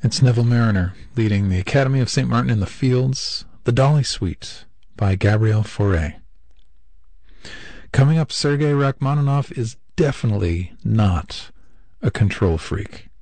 It's Neville Mariner leading the Academy of St. Martin in the Fields, The Dolly Suite by Gabriel Fauré. Coming up, Sergei Rachmaninoff is definitely not a control freak.